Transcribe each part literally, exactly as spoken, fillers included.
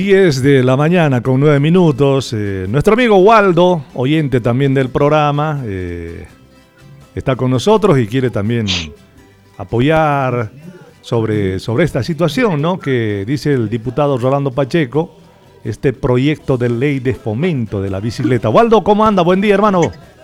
diez de la mañana con nueve minutos. Eh, nuestro amigo Waldo, oyente también del programa, eh, está con nosotros y quiere también apoyar sobre, sobre esta situación, ¿no? Que dice el diputado Rolando Pacheco, este proyecto de ley de fomento de la bicicleta. Waldo, ¿cómo anda? Buen día, hermano.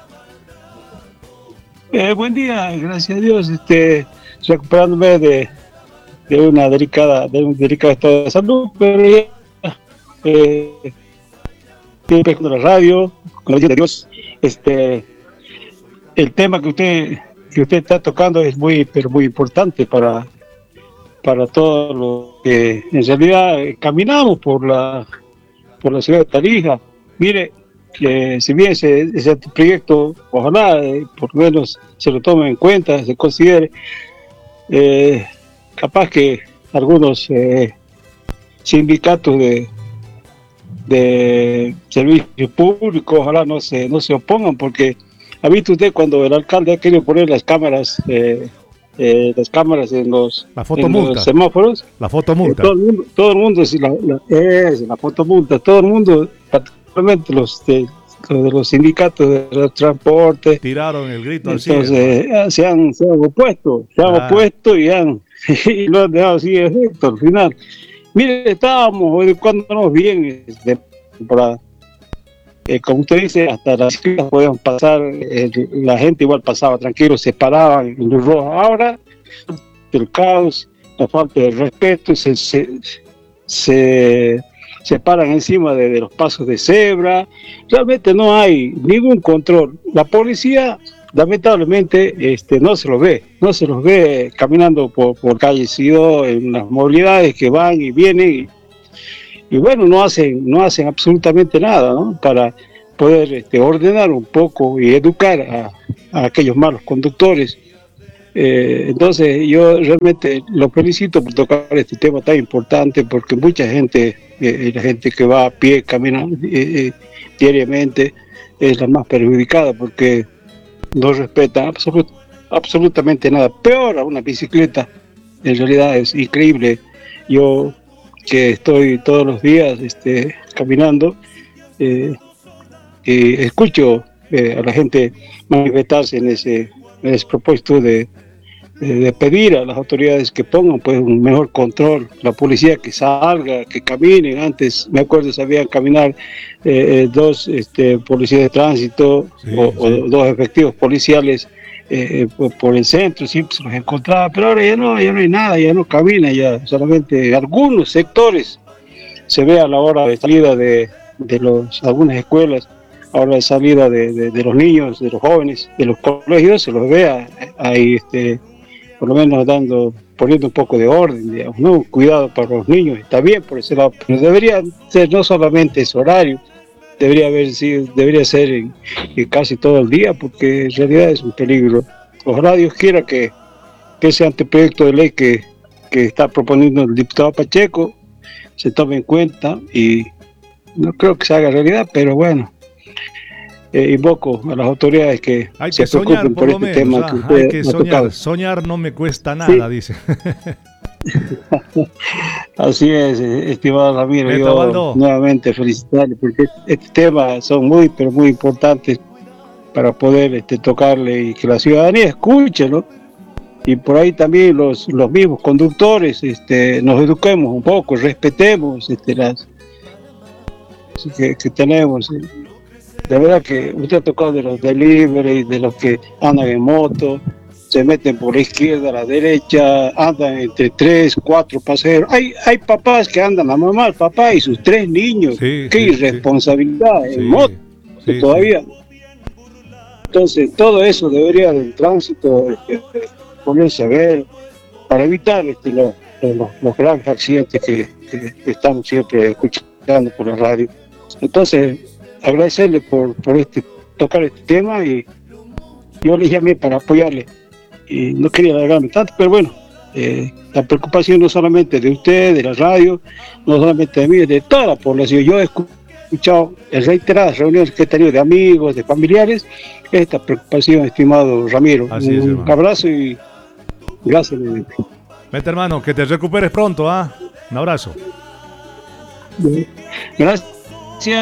Eh, buen día, gracias a Dios, este, recuperándome de, de una delicada, de un delicado estado de salud, pero ya, eh, siempre con la radio, con la ayuda de Dios, este, el tema que usted, que usted está tocando es muy, pero muy importante para, para todos los que en realidad caminamos por la, por la ciudad de Tarija. Mire, que si bien ese, ese proyecto, ojalá eh, por lo menos se lo tome en cuenta, se considere, eh, capaz que algunos eh, sindicatos de, de servicios públicos, ojalá no se, no se opongan, porque ha visto usted cuando el alcalde ha querido poner las cámaras, eh, eh, las cámaras en los, la en los semáforos, la fotomulta, eh, todo el mundo, todo el mundo la, la, es, la fotomulta, todo el mundo, particularmente los de, los de los sindicatos de los transportes, tiraron el grito al entonces cielo. Eh, se, han, se han opuesto, se han ah. opuesto y, han, y lo han dejado así de efecto al final. Mire, estábamos educándonos bien de temporada. Eh, como usted dice, hasta las bicicletas podían pasar, eh, la gente igual pasaba tranquilo, se paraban en luz roja. Ahora, el caos, la falta de respeto, se, se, se, se paran encima de, de los pasos de cebra. Realmente no hay ningún control. La policía, lamentablemente, este, no se los ve, no se los ve caminando por, por calles Sidó, en las movilidades que van y vienen. Y, Y bueno, no hacen, no hacen absolutamente nada, ¿no? Para poder este, ordenar un poco y educar a, a aquellos malos conductores. Eh, entonces yo realmente lo felicito por tocar este tema tan importante, porque mucha gente, eh, la gente que va a pie, camina eh, eh, diariamente, es la más perjudicada porque no respeta absolut, absolutamente nada. Peor a una bicicleta, en realidad es increíble. Yo que estoy todos los días este, caminando, eh, y escucho eh, a la gente manifestarse en ese, en ese propósito de, de, de pedir a las autoridades que pongan pues un mejor control, la policía que salga, que caminen. Antes, me acuerdo, sabían caminar eh, eh, dos este, policías de tránsito, sí, o, sí. o dos efectivos policiales Eh, por, por el centro, siempre se los encontraba, pero ahora ya no, ya no hay nada, ya no camina, ya solamente algunos sectores se ve a la hora de salida de, de los, algunas escuelas, a la hora de salida de, de, de los niños, de los jóvenes, de los colegios, se los ve ahí, este, por lo menos dando, poniendo un poco de orden, digamos, ¿no? Cuidado para los niños, está bien por ese lado, pero debería ser no solamente ese horario, debería haber sido, debería ser en, en casi todo el día, porque en realidad es un peligro. Ojalá Dios quiera que, que ese anteproyecto de ley que, que está proponiendo el diputado Pacheco se tome en cuenta, y no creo que se haga realidad, pero bueno, eh, invoco a las autoridades que hay se que preocupen soñar, por, por este menos, tema. Ah, que hay que soñar, soñar no me cuesta nada, sí. Dice. Así es, estimado Ramiro. Beto, yo Waldo. Nuevamente felicitarle, porque este tema son muy, pero muy importantes para poder este, tocarle y que la ciudadanía escuche, ¿no? Y por ahí también los, los mismos conductores este, nos eduquemos un poco, respetemos este, las que, que tenemos. De verdad que usted ha tocado de los delivery, de los que andan en moto, se meten por la izquierda, a la derecha, andan entre tres, cuatro pasajeros. Hay, hay papás que andan, la mamá, el papá y sus tres niños. Sí, qué sí, irresponsabilidad sí. En moto, sí, todavía. Sí. Entonces, todo eso debería del tránsito este, ponerse a ver para evitar este, los, los, los grandes accidentes que, que, que estamos siempre escuchando por la radio. Entonces, agradecerle por, por este, tocar este tema, y yo le llamé para apoyarle. Y no quería alargarme tanto, pero bueno, eh, la preocupación no solamente de usted, de la radio, no solamente de mí, es de toda la población. Yo he escuchado en reiteradas reuniones que he tenido de amigos, de familiares, esta preocupación, estimado Ramiro. Así es, un hermano. Abrazo y gracias. Vete, hermano, que te recuperes pronto, ¿ah? ¿eh? Un abrazo. Gracias